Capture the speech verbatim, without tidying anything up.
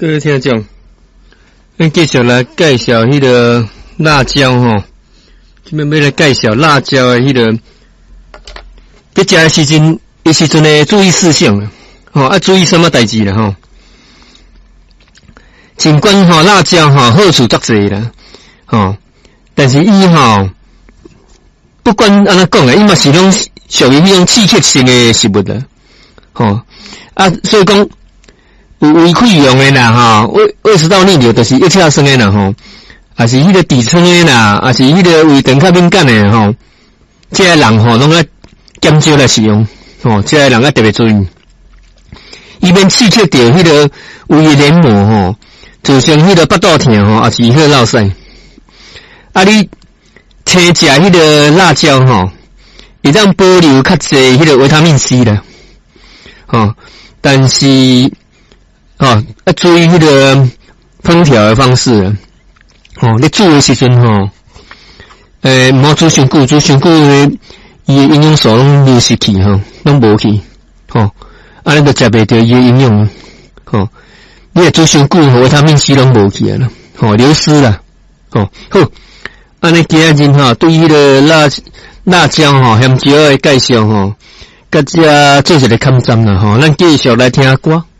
各位听众，咱继续来介绍迄个辣椒吼。今日要来介绍辣椒的迄个，伫食的时阵，伊时阵的注意事项啦。吼、哦，要注意什么代志啦？吼，尽管吼辣椒吼好处足济啦，吼，但是伊吼不管安怎讲诶，伊嘛是拢属于迄种刺激性的食物啦。吼啊，所以讲有胃溃疡的啦，吼胃胃食道逆流就是一跳生的啦，吼，还是迄个底层的啦，还是迄个胃肠较敏感的吼，这个人吼拢要减少来使用，吼，这个人要特别注意，以免刺激到迄个胃的黏膜吼，造成迄个腹肚痛吼，还是迄个落屎。啊，你青食迄个辣椒吼，会当保留较济迄个维他命 C 啦。哦，但是哦要注意迄个烹调的方式啊。哦，你煮的时阵吼，诶，毋好煮伤久，煮伤久伊的营养素拢流失去吼，拢无去。吼、哦，安尼就食袂到伊的营养。吼、哦，你若煮伤久，维他命 C 拢无去啊啦，吼、哦，流失啦。吼、哦，好，安尼今仔日吼对迄个辣辣椒吼香蕉的介绍吼。甲遮做一个抗战啦吼，咱继续来听歌。